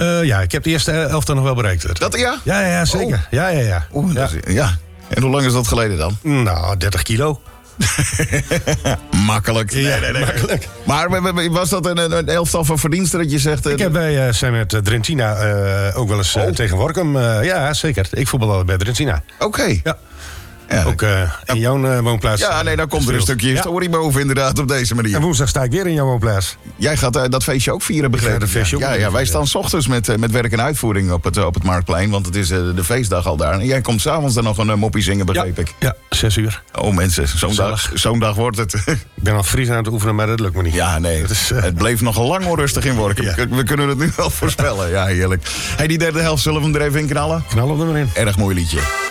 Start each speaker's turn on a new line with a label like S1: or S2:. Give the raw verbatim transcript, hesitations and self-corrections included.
S1: Uh, ja, ik heb de eerste elftal nog wel bereikt.
S2: Dat ja?
S1: Ja, ja, ja zeker. Oh. Ja, ja, ja.
S2: Oeh,
S1: ja.
S2: Dat is, ja. En hoe lang is dat geleden dan?
S1: Nou, dertig kilo.
S2: Makkelijk. Nee,
S1: ja,
S2: nee, nee.
S1: makkelijk.
S2: Maar was dat een, een elftal van verdiensten dat je zegt...
S1: Ik heb bij uh, zijn met Drentina uh, ook wel eens uh, oh. tegen Workum. Uh, ja, zeker. Ik voetbal al bij Drentina.
S2: Oké. Okay.
S1: Ja. Ja, ook uh, in jouw uh, woonplaats.
S2: Ja, nee, dan komt er een stukje historie ja. boven inderdaad op deze manier.
S1: En woensdag sta ik weer in jouw woonplaats.
S2: Jij gaat uh, dat feestje ook vieren, begrepen?
S1: Ja, feestje ook
S2: ja, ja, wij staan 's ochtends met, uh, met werk en uitvoering op het, uh, op het Marktplein. Want het is uh, de feestdag al daar. En jij komt 's avonds dan nog een uh, moppie zingen, begreep
S1: ja,
S2: ik.
S1: Ja, zes uur.
S2: Oh mensen, zo'n dag, zo'n dag wordt het.
S1: Ik ben al Fries aan het oefenen, maar dat lukt me niet.
S2: Ja, nee, het, is, uh... het bleef nog lang onrustig in Workum. Ja. We kunnen het nu wel voorspellen. Ja, heerlijk. Hey, die derde helft, zullen we hem er even in knallen?
S1: Knallen we er maar in.
S2: Erg mooi liedje.